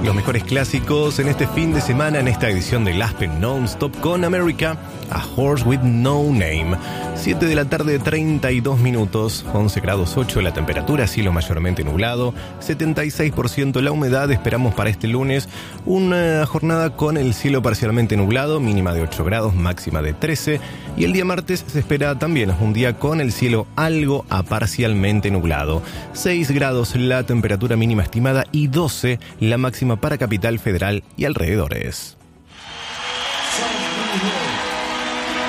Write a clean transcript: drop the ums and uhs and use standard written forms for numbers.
Los mejores clásicos en este fin de semana en esta edición de Aspen Non-Stop con America, A Horse with No Name. 7 de la tarde, 32 minutos, 11 grados 8 la temperatura, cielo mayormente nublado, 76% la humedad. Esperamos para este lunes una jornada con el cielo parcialmente nublado, mínima de 8 grados, máxima de 13. Y el día martes se espera también un día con el cielo algo a parcialmente nublado. 6 grados la temperatura mínima estimada y 12 la máxima para Capital Federal y alrededores.